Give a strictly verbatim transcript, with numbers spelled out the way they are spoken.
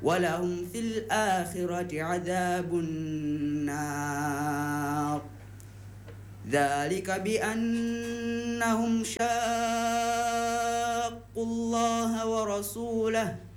ولهم في الآخرة عذاب النار ذلك بأنهم شاقوا الله ورسوله